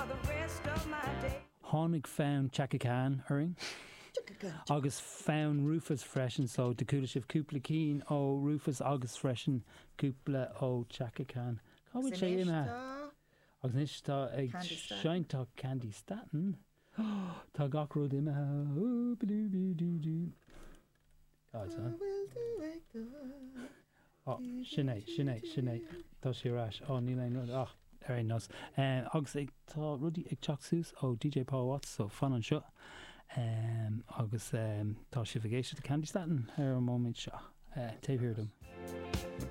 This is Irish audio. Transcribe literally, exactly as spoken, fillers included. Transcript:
Tháinig fán Chaka Khan uring. Agus fán Rufus freisin so de cúla sibh cúpla cín ó Rufus agus freisin cúpla ó Chaka Khan. Cábhaid sé ime? Agus níos tá ag seinnta Candy Staton. Tá gachród ime. Oh, sinné, sinné, sinné. Tá sé ráis. Ó, ní lein ach, ar ein nos. Agus ag tá rudí ag teach sús ó D J Paul Watts, so fan an seo. Um, agus um, tá si bhgéisi de Candy Staton ar an moment seo. Uh, Taobh hirdum.